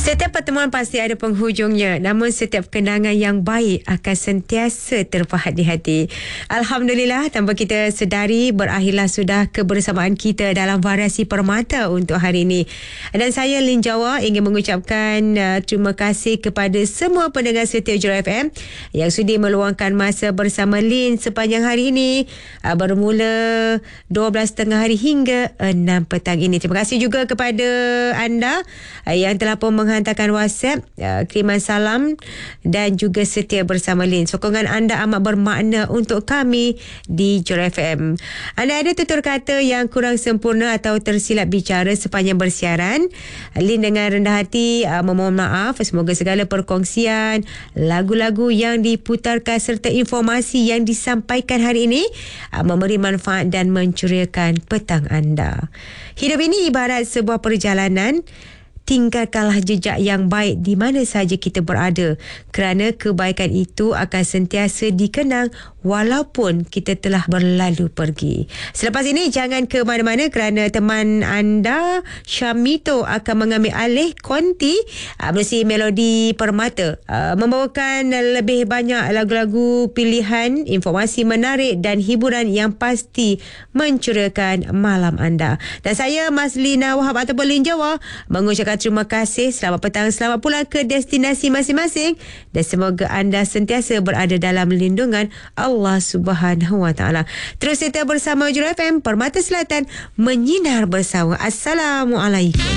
Setiap pertemuan pasti ada penghujungnya, namun setiap kenangan yang baik akan sentiasa terpahat di hati. Alhamdulillah, tanpa kita sedari, berakhirlah sudah kebersamaan kita dalam variasi permata untuk hari ini. Dan saya, Lin Jawa, ingin mengucapkan terima kasih kepada semua pendengar setia Jura FM yang sudi meluangkan masa bersama Lin sepanjang hari ini, bermula 12.30 hari hingga 6 petang ini. Terima kasih juga kepada anda yang telah pun menghantarkan WhatsApp, kiriman salam dan juga setia bersama Lin. Sokongan anda amat bermakna untuk kami di Jura FM. Anda ada tutur kata yang kurang sempurna atau tersilap bicara sepanjang bersiaran, Lin dengan rendah hati memohon maaf. Semoga segala perkongsian, lagu-lagu yang diputarkan serta informasi yang disampaikan hari ini memberi manfaat dan menceriakan petang anda. Hidup ini ibarat sebuah perjalanan. Tinggalkanlah jejak yang baik di mana sahaja kita berada, kerana kebaikan itu akan sentiasa dikenang walaupun kita telah berlalu pergi. Selepas ini jangan ke mana-mana kerana teman anda Syamito akan mengambil alih konti bersih Melodi Permata, membawakan lebih banyak lagu-lagu pilihan, informasi menarik dan hiburan yang pasti menceriakan malam anda. Dan saya, Mas Lina Wahab ataupun Lin Jawa, mengucapkan terima kasih. Selamat petang, selamat pulang ke destinasi masing-masing dan semoga anda sentiasa berada dalam lindungan Allah Subhanahu Wa Taala. Terus kita bersama Jura FM, Permata Selatan, menyinar bersama. Assalamualaikum.